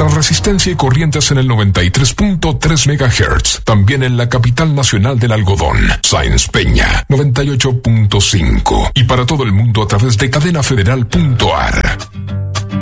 Para resistencia y corrientes en el 93.3 MHz. También en la capital nacional del algodón, Sáenz Peña, 98.5. Y para todo el mundo a través de cadenafederal.ar.